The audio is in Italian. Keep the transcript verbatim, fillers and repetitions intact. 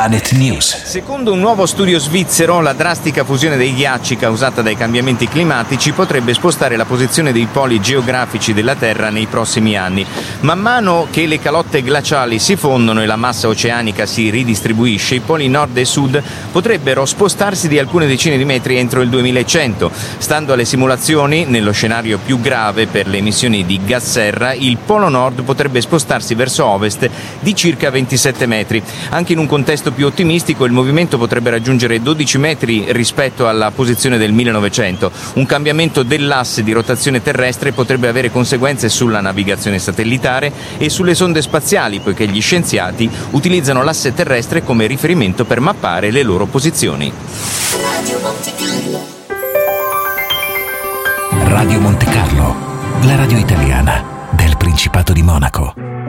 Planet News. Secondo un nuovo studio svizzero, la drastica fusione dei ghiacci causata dai cambiamenti climatici potrebbe spostare la posizione dei poli geografici della Terra nei prossimi anni. Man mano che le calotte glaciali si fondono e la massa oceanica si ridistribuisce, i poli nord e sud potrebbero spostarsi di alcune decine di metri entro il duemilacento. Stando alle simulazioni, nello scenario più grave per le emissioni di gas serra, il polo nord potrebbe spostarsi verso ovest di circa ventisette metri. Anche in un contesto più ottimistico, il movimento potrebbe raggiungere dodici metri rispetto alla posizione del millenovecento. Un cambiamento dell'asse di rotazione terrestre potrebbe avere conseguenze sulla navigazione satellitare e sulle sonde spaziali, poiché gli scienziati utilizzano l'asse terrestre come riferimento per mappare le loro posizioni. Radio Monte Carlo. Radio Monte Carlo, la radio italiana del Principato di Monaco.